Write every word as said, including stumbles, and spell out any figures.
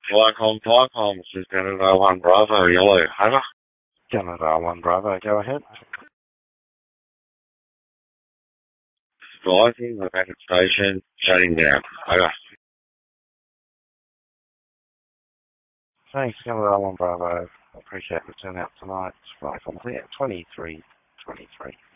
Telecom, Telecom, this is Canada one Bravo, Yellow, over. Canada one Bravo, go ahead. Splicing, the packet station, shutting down, over. Thanks, Canada one Bravo. I appreciate the turnout tonight. Right, I'm clear. twenty-three twenty-three.